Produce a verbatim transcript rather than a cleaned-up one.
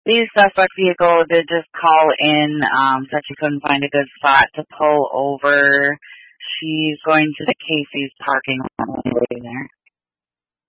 The suspect vehicle did just call in, um, said she couldn't find a good spot to pull over. She's going to the Casey's parking lot waiting there.